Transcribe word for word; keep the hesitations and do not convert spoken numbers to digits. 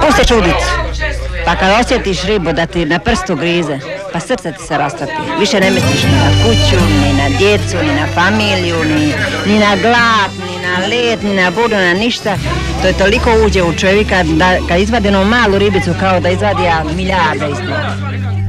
mogu se čuditi. Pa kad osjetiš ribu da ti na prstu grize, pa srce ti se rastopi. Više ne misliš ni na kuću, ni na djecu, ni na familiju, ni, ni na glad, ni na led, ni na budu, na ništa. To je toliko uđe u čovjeka da kad izvadi jednu malu ribicu kao da izvadi milijarde isto.